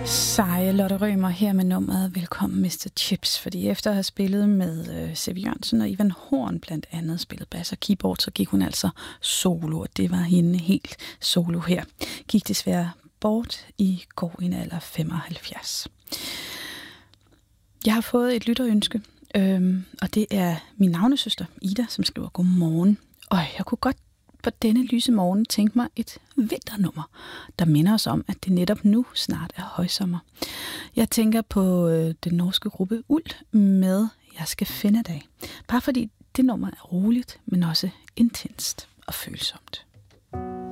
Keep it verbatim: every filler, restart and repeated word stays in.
Seje Lotte Rømer her med nummeret Velkommen mister Chips, fordi efter at have spillet med øh, Sevi Jørgensen og Ivan Horn blandt andet, spillet bass og keyboard, så gik hun altså solo, og det var hende helt solo her. Gik desværre bort i går i en alder af femoghalvfjerds. Jeg har fået et lytterønske, øhm, og det er min navnesøster Ida, som skriver godmorgen. Og jeg kunne godt på denne lyse morgen tænke mig et vinternummer, der minder os om, at det netop nu snart er højsommer. Jeg tænker på øh, den norske gruppe Uld med Jeg skal finde dig. Bare fordi det nummer er roligt, men også intenst og følsomt.